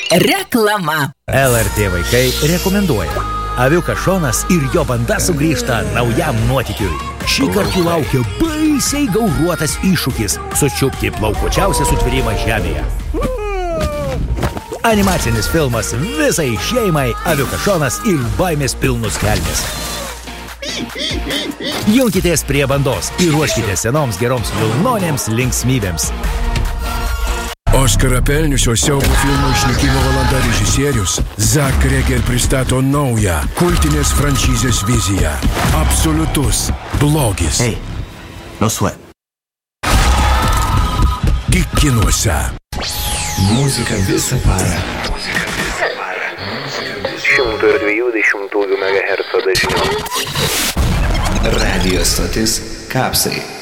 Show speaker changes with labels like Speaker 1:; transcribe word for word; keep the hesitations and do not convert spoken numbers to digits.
Speaker 1: Reklama.
Speaker 2: L R T vaikai rekomenduoja. Aviukas Šonas ir jo banda sugrįžta naujam nuotykiui. Šį kartą laukia baisiai gauruotas iššūkis – sučiupti plaukuočiausią sutvėrimą žemėje. Animacinis filmas visai šeimai Aviukas Šonas ir baimės pilnus kelnes. Junkitės prie bandos ir ruoškitės senoms geroms vilnonėms linksmybėms.
Speaker 3: Oskarą pelniusio siaubo filmo Išnykimo valanda režisierius Zak Kreger pristato naują kultinės franšizės viziją. Absoliutus blogis.
Speaker 4: Hey, no sweat.
Speaker 3: Tik kinuose.
Speaker 4: Muzika visą parą.
Speaker 5: šimto dviejų dešimtųjų megaherco dažniu.
Speaker 4: Radio stotis Kapsai.